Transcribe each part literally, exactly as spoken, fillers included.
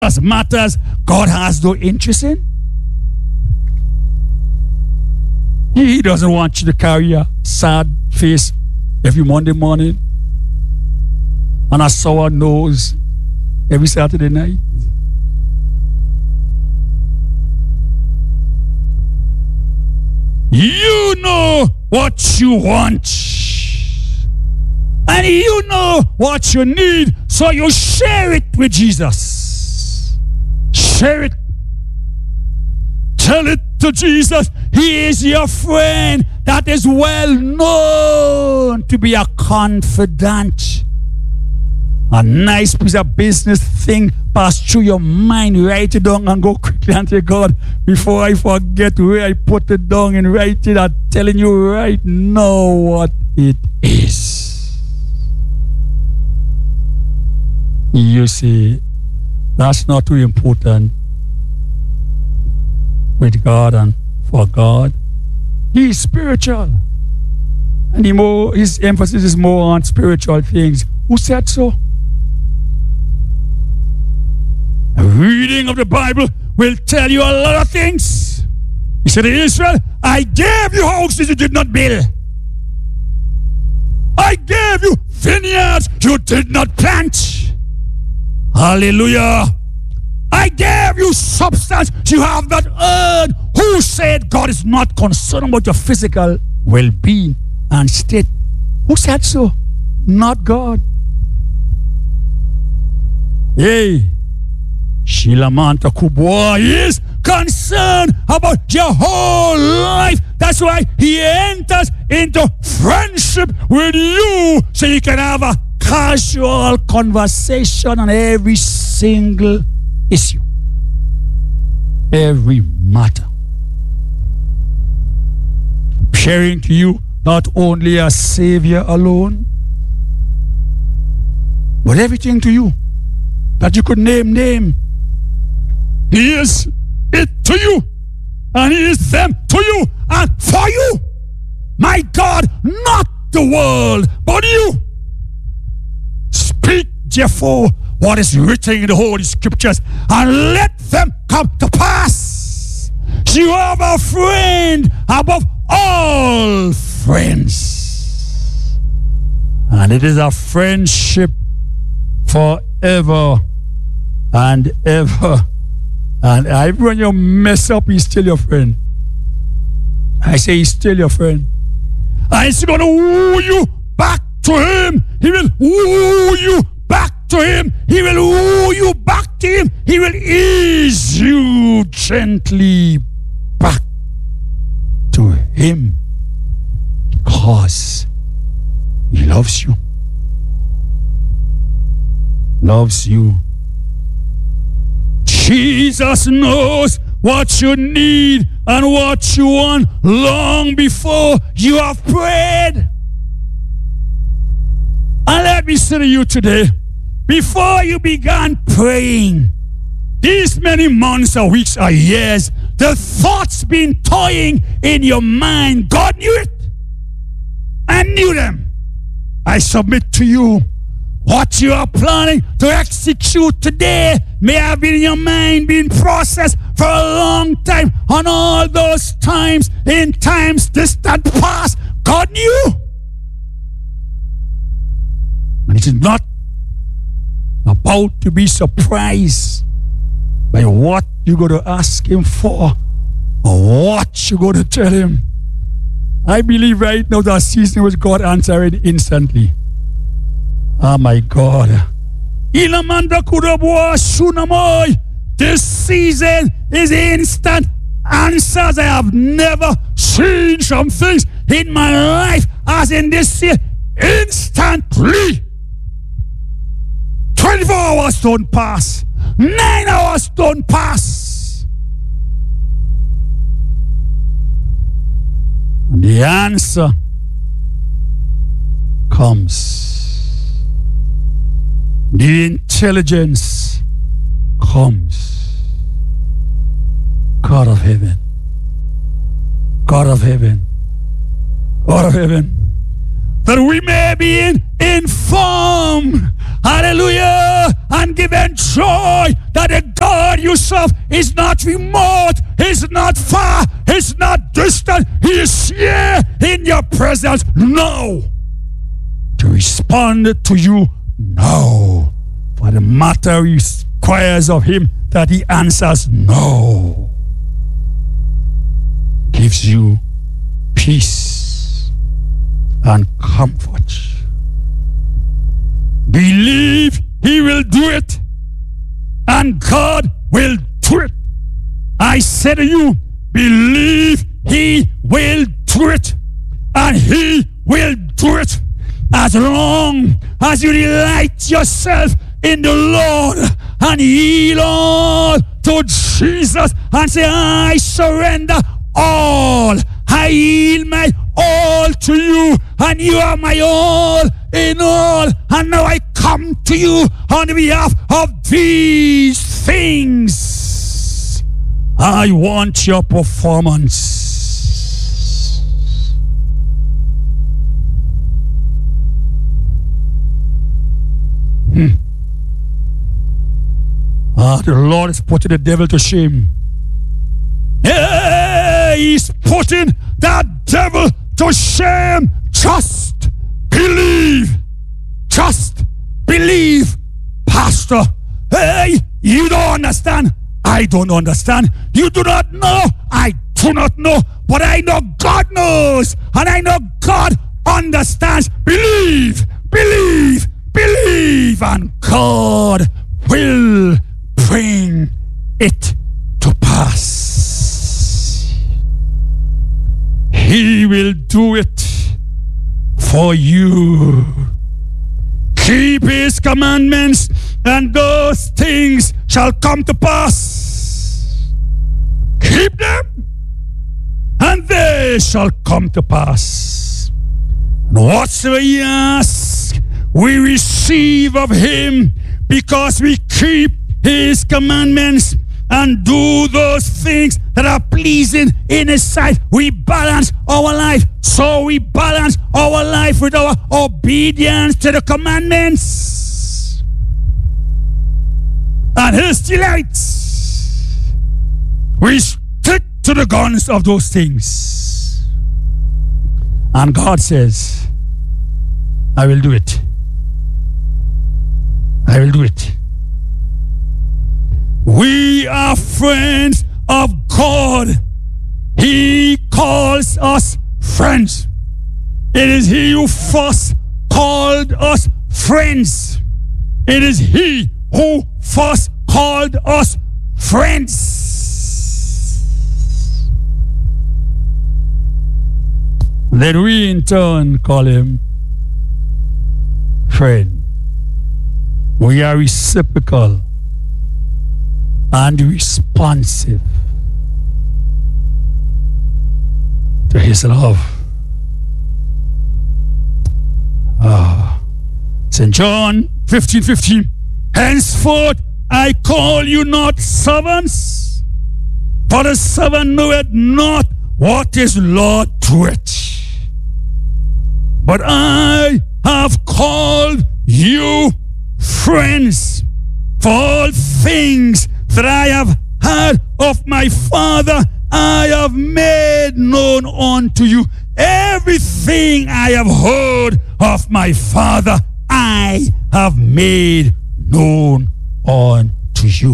matters God has no interest in. He doesn't want you to carry a sad face every Monday morning and a sour nose every Saturday night. You know what you want, and you know what you need, so you share it with Jesus. Share it. Tell it to Jesus. He is your friend that is well known to be a confidant. A nice piece of business thing pass through your mind. Write it down and go quickly and say, God, before I forget where I put it down and write it, I'm telling you right now what it is. You see, that's not too important with God and for God. He is spiritual. And he more, his emphasis is more on spiritual things. Who said so? A reading of the Bible will tell you a lot of things. He said to Israel, I gave you houses you did not build. I gave you vineyards you did not plant. Hallelujah. I gave you substance you have not earned. Who said God is not concerned about your physical well-being and state? Who said so? Not God. Hey, Shilamanta Kubwa is concerned about your whole life. That's why he enters into friendship with you so you can have a casual conversation on every single issue, every matter. Sharing to you not only a Savior alone, but everything to you that you could name, name. He is it to you, and he is them to you, and for you. My God, not the world, but you. Speak, therefore, what is written in the Holy Scriptures, and let them come to pass. You have a friend above all friends, and it is a friendship forever and ever. And even when you mess up, he's still your friend. I say he's still your friend. And he's going to woo you back to him. He will woo you back to him. He will woo you back to him. He will ease you gently back to him because he loves you. Loves you. Jesus knows what you need and what you want long before you have prayed. And let me say to you today, before you began praying, these many months or weeks or years, the thoughts been toying in your mind. God knew it. I knew them. I submit to you, what you are planning to execute today may have been in your mind, been processed for a long time. On all those times, in times distant past, God knew. And it is not about to be surprised by what you're going to ask him for or what you're going to tell him. I believe right now that season was God answering instantly. Oh my God. Ilamanda Kudabwa Sunamoy. This season is instant answers. I have never seen some things in my life as in this year. Instantly. twenty-four hours don't pass. Nine hours don't pass. And the answer comes. The intelligence comes. God of heaven. God of heaven. God of heaven. That we may be in, informed. Hallelujah. And given joy that the himself is not remote, he's not far, he's not distant, he is here in your presence now to respond to you now. For the matter requires of him that he answers no. Gives you peace and comfort. Believe he will do it, and God will do it. I say to you, believe he will do it, and he will do it. As long as you delight yourself in the Lord and yield all to Jesus and say, I surrender all. I yield my all to you, and you are my all in all. And now I come to you on behalf of these things. I want your performance. Hmm. Ah, the Lord is putting the devil to shame. Yeah, he's putting that devil to shame. Just believe. Just believe, Pastor. Hey, you don't understand. I don't understand. You do not know. I do not know. But I know God knows. And I know God understands. Believe, believe, believe. And God will bring it to pass. He will do it for you. Keep his commandments, and those things shall come to pass. Keep them, and they shall come to pass. And whatsoever ye ask, we receive of him, because we keep his commandments and do those things that are pleasing in his sight. We balance our life. So we balance our life with our obedience to the commandments and his delights. We stick to the guns of those things. And God says, I will do it. I will do it. We are friends of God. He calls us friends. It is he who first called us friends. It is he who first called us friends. Then we in turn call him friend. We are reciprocal and responsive to his love. Ah, Saint John fifteen fifteen. Henceforth I call you not servants, for the servant knoweth not what his Lord doeth. But I have called you friends, for all things that I have heard of my Father, I have made known unto you. Everything I have heard of my Father, I have made known unto you.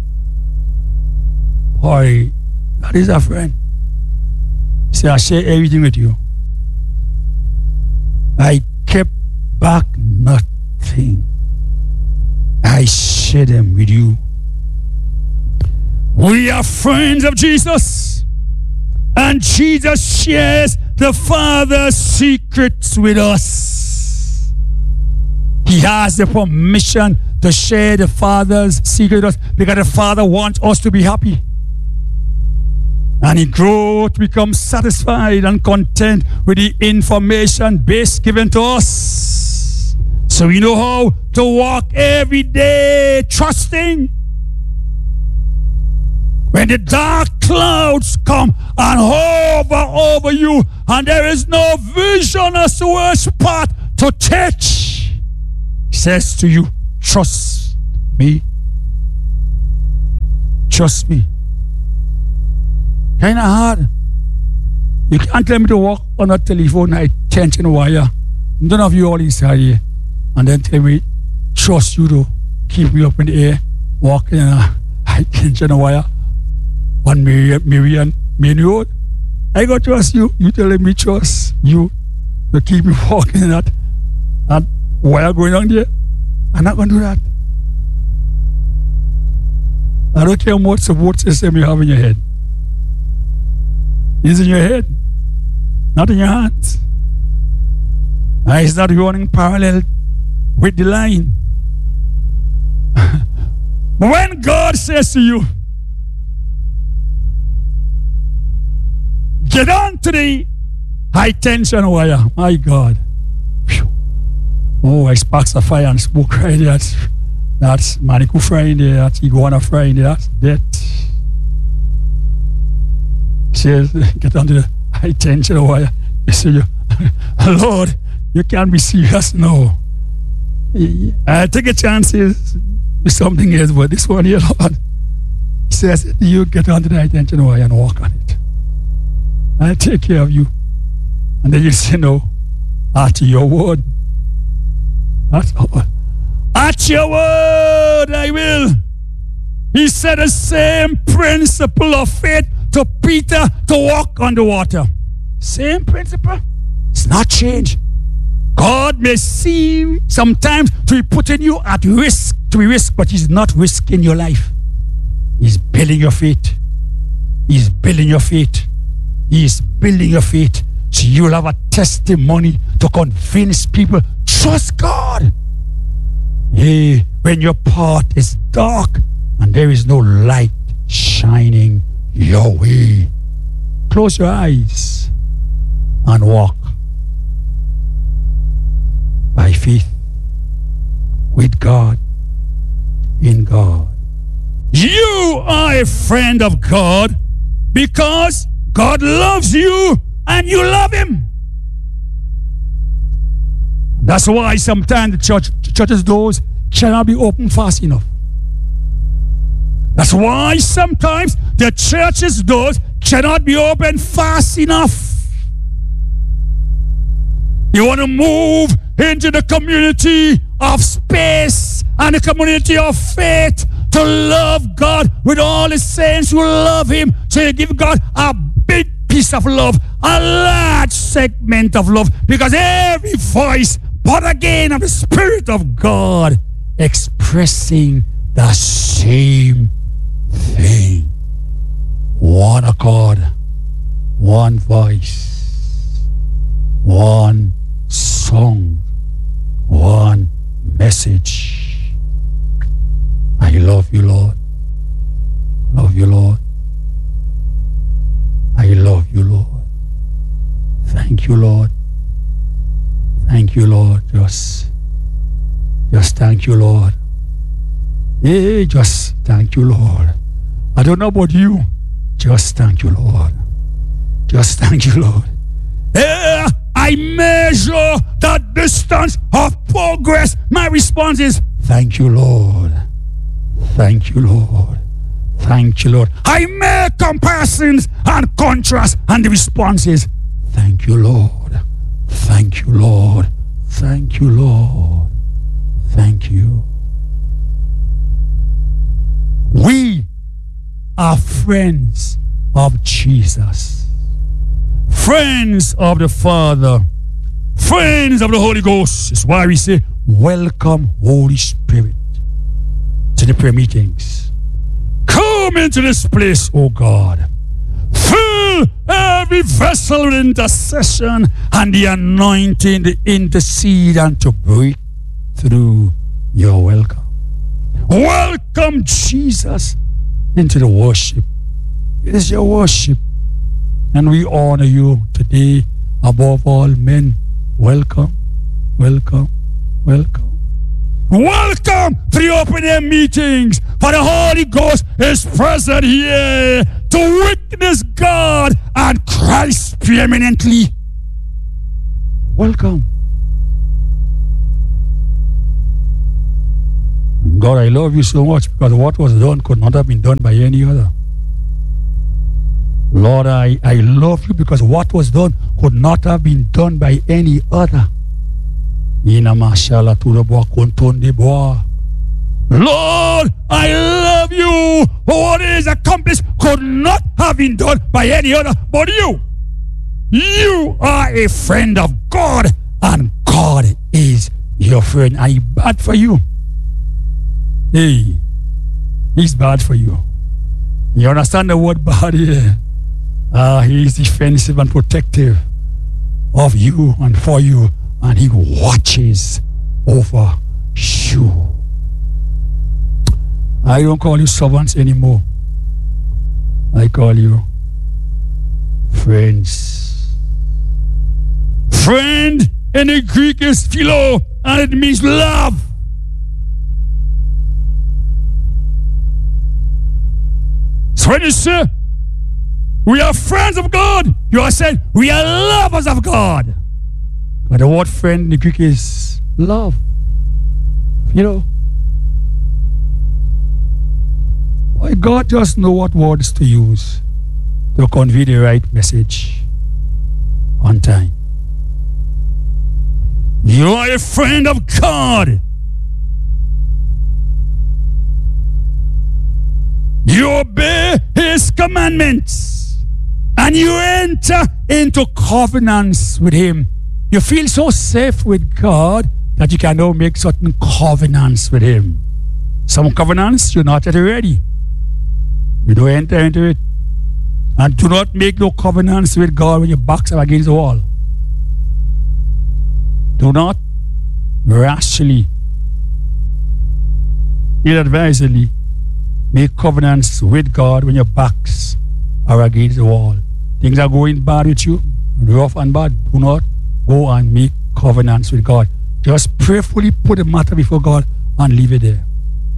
Boy, that is a friend. See, I share everything with you. I kept back nothing. I share them with you. We are friends of Jesus, and Jesus shares the Father's secrets with us. He has the permission to share the Father's secret with us because the Father wants us to be happy. And he grows to become satisfied and content with the information base given to us. So we know how to walk every day trusting. When the dark clouds come and hover over you and there is no vision as to which path to take, he says to you, trust me. Trust me. Kind of hard. You can't tell me to walk on a telephone high tension wire. None of you all inside here. And then tell me, trust you to keep me up in the air, walking on a high tension wire on Marion, Marion Main Road. I got to trust you. You telling me trust you to keep me walking in that, that wire going on there. I'm not going to do that. I don't care what support system you have in your head. It's in your head, not in your hands. And it's not running parallel with the line. When God says to you, get on to the high tension wire, my God. Whew. Oh, I sparks a fire and smoke right there. That's, that's Maniku frying there, that's iguana frying there, that's death. Says, get on to the high tension wire. You say, Lord, you can't be serious now. I take a chances with something else, but this one here, Lord, he says, you get on to the high tension wire and walk on it. I'll take care of you. And then you say, no, at your word. That's all. At your word, I will. He said the same principle of faith to Peter to walk on the water. Same principle. It's not changed. God may seem sometimes to be putting you at risk, to be risk, but He's not risking your life. He's building your faith. He's building your faith. He's building your faith. So you'll have a testimony to convince people, trust God. Hey, when your path is dark and there is no light shining your way, close your eyes and walk by faith with God, in God. You are a friend of God because God loves you and you love Him. That's why sometimes the church, the church's doors cannot be opened fast enough. That's why sometimes the church's doors cannot be opened fast enough. You want to move into the community of space and the community of faith to love God with all the saints who love Him. So you give God a big piece of love, a large segment of love, because every voice, but again, of the Spirit of God expressing the same thing. One accord, one voice, one song, one message. I love you, Lord. Love you, Lord. I love you, Lord. Thank you, Lord. Thank you, Lord. Just, just thank you, Lord. Hey, just thank you, Lord. I don't know about you. Just thank you, Lord. Just thank you, Lord. Hey, I measure the distance of progress. My response is, thank you, Lord. Thank you, Lord. Thank you, Lord. I make comparisons and contrasts, and the response is, thank you, Lord. Thank you, Lord. Thank you, Lord. Thank you. We are friends of Jesus, friends of the Father, friends of the Holy Ghost. That's why we say, welcome, Holy Spirit, to the prayer meetings. Come into this place, oh God. Fill every vessel with intercession and the anointing to intercede and to break through. Your welcome. Welcome, Jesus, into the worship. It is your worship, and we honor you today above all men. Welcome, welcome, welcome. Welcome to the open air meetings, for the Holy Ghost is present here to witness God and Christ preeminently. Welcome. God, I love you so much because what was done could not have been done by any other. Lord, I, I love you because what was done could not have been done by any other. Lord, I love you for what is accomplished could not have been done by any other but you. You are a friend of God, and God is your friend, and He's bad for you. Hey, He's bad for you. You understand the word bad here? Uh, he is defensive and protective of you and for you, and He watches over you. I don't call you servants anymore. I call you friends. Friend in the Greek is philo, and it means love. So when you say we are friends of God, you are saying we are lovers of God. But the word friend in the Greek is love. You know, why God just know what words to use to convey the right message on time. You are a friend of God. You obey His commandments and you enter into covenants with Him. You feel so safe with God that you can now make certain covenants with Him. Some covenants you're not yet ready. You don't enter into it. And do not make no covenants with God when your backs are against the wall. Do not rashly, ill-advisedly make covenants with God when your backs are against the wall. Things are going bad with you, rough and bad. Do not go and make covenants with God. Just prayerfully put the matter before God and leave it there.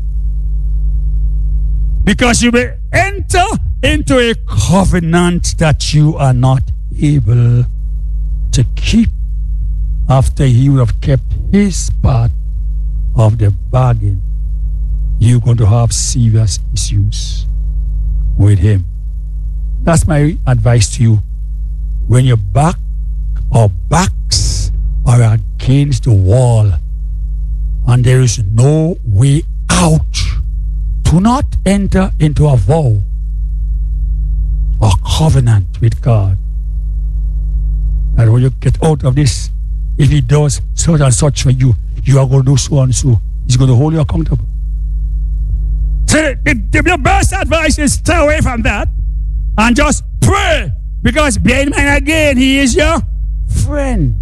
Because you may enter into a covenant that you are not able to keep after He would have kept His part of the bargain. You're going to have serious issues with Him. That's my advice to you. When your back or backs are against the wall and there is no way out, do not enter into a vow or covenant with God. And when you get out of this, if He does such and such for you, you are going to do so and so. He's going to hold you accountable. So the, the, the best advice is stay away from that and just pray, because bear in mind again, He is your friend.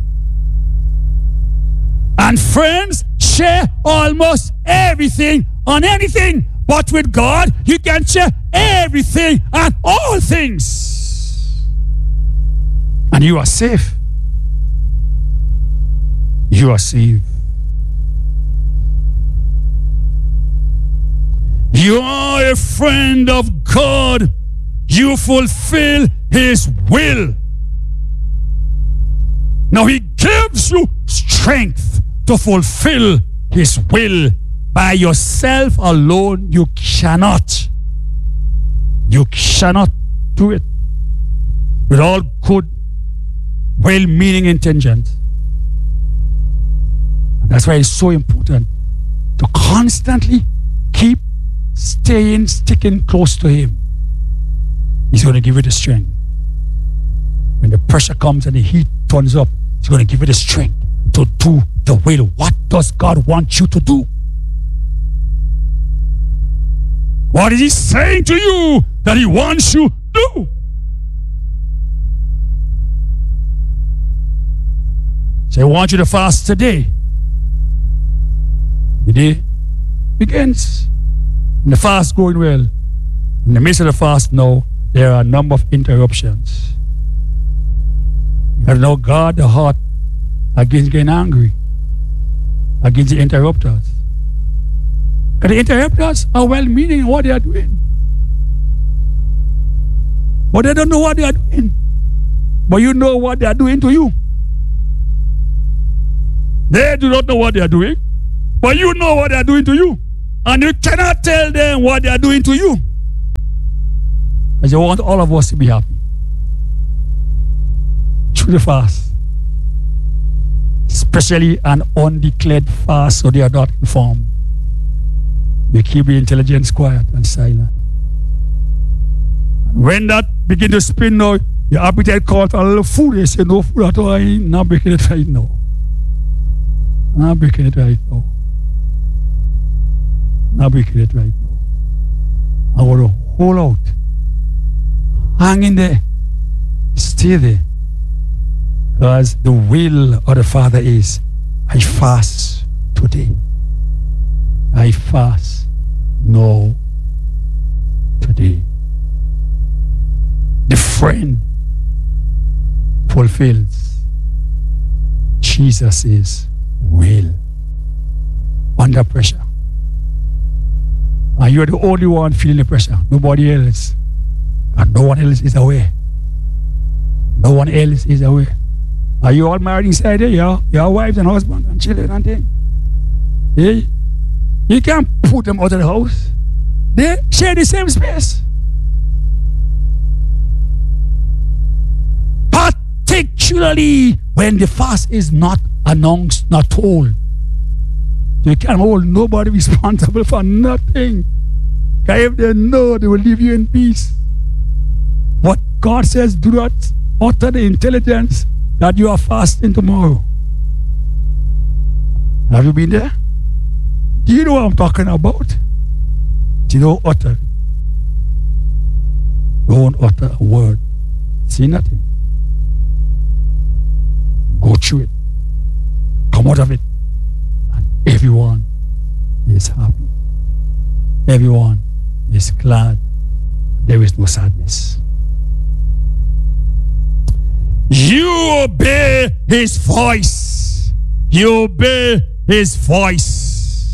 And friends share almost everything on anything. But with God, you can share everything and all things. And you are safe. You are safe. You are a friend of God. You fulfill His will. Now He gives you strength to fulfill His will. By yourself alone, you cannot. You cannot do it. With all good, well-meaning intentions. And that's why it's so important to constantly keep staying, sticking close to Him. He's going to give you the strength. When the pressure comes and the heat turns up, He's going to give you the strength to do the will. What does God want you to do? What is He saying to you that He wants you to do? So I want you to fast today. The day begins. And the fast going well. In the midst of the fast now, there are a number of interruptions. You have to now guard the heart against getting angry, against the interrupters. Because the interrupters are well-meaning in what they are doing. But they don't know what they are doing. But you know what they are doing to you. They do not know what they are doing. But you know what they are doing to you. And you cannot tell them what they are doing to you. Because you want all of us to be happy. Through the fast. Especially an undeclared fast, so they are not informed. You keep the intelligence quiet and silent. When that begin to spin now, your appetite calls for a little food. They say, no food at all. I'm not breaking it right now. I'm not breaking it right now. I'm not breaking it right now. I want to hold out. Hang in there. Stay there. Because the will of the Father is, I fast today. I fast no today. The friend fulfills Jesus' will under pressure. And you're the only one feeling the pressure. Nobody else. And no one else is aware. No one else is aware. Are you all married inside there? Your, your wives and husbands and children and things? Yeah. You can't put them out of the house. They share the same space. Particularly when the fast is not announced, not told. You can't hold nobody responsible for nothing. Because if they know, they will leave you in peace. But God says, do not utter the intelligence that you are fasting tomorrow. Have you been there? Do you know what I'm talking about? Do you know utter it? Don't utter a word. See nothing. Go through it. Come out of it. And everyone is happy. Everyone is glad. There is no sadness. You obey his voice. You obey his voice.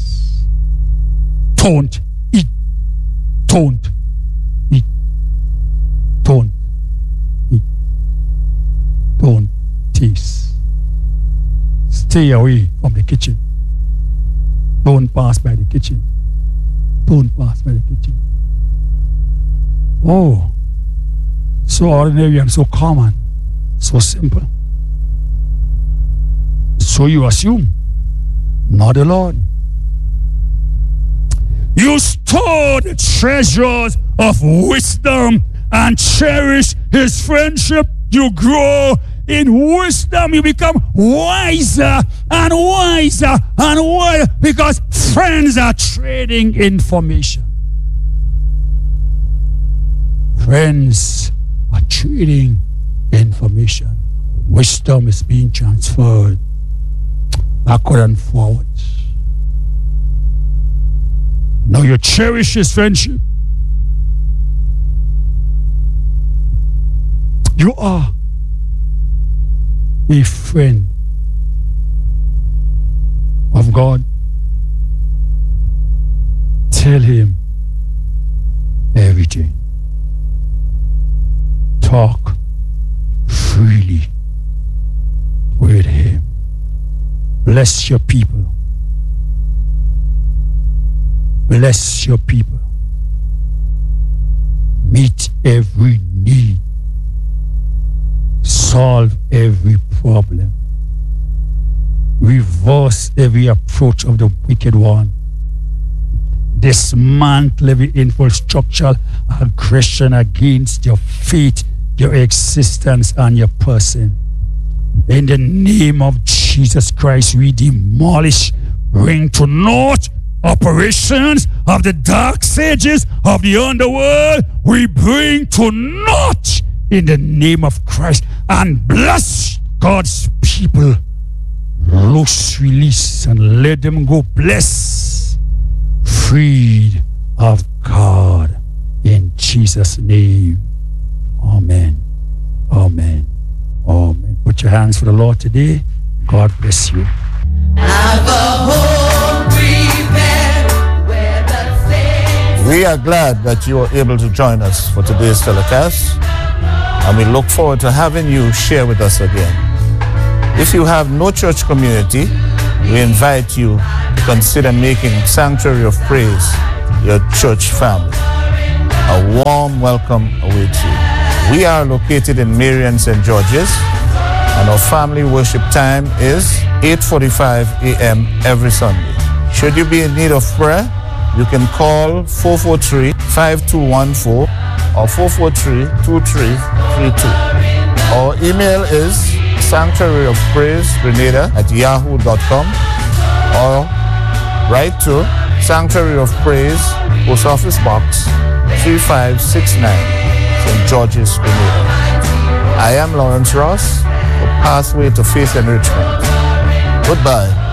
Don't eat. Don't eat. Don't eat. Don't taste. Stay away from the kitchen. Don't pass by the kitchen. Don't pass by the kitchen. Oh, so ordinary and so common, so simple. So you assume, not the Lord. You store the treasures of wisdom and cherish his friendship. You grow in wisdom. You become wiser and wiser and wiser because friends are trading information. Friends are trading information. Wisdom is being transferred backward and forward. Now you cherish his friendship. You are a friend of God. Tell him everything. Talk freely with him. Bless your people. Bless your people. Meet every need. Solve every problem. Reverse every approach of the wicked one. Dismantle every infrastructural aggression against your faith, your existence, and your person. In the name of Jesus Christ, we demolish, bring to naught operations of the dark sages of the underworld. We bring to naught in the name of Christ and bless God's people. Loose, release, and let them go blessed, freed of God. In Jesus' name. Amen. Amen. Amen. Put your hands for the Lord today. God bless you. Have a home prepared where the saints. We are glad that you are able to join us for today's telecast, and we look forward to having you share with us again. If you have no church community, we invite you consider making Sanctuary of Praise your church family. A warm welcome awaits you. We are located in Marion, Saint George's, and our family worship time is eight forty-five a.m. every Sunday. Should you be in need of prayer, you can call four four three, five two one four or four four three, two three three two. Our email is sanctuary of praise grenada at yahoo dot com or write to Sanctuary of Praise, Post Office Box three five six nine, Saint George's, Grenada. I am Lawrence Ross for Pathway to Faith Enrichment. Goodbye.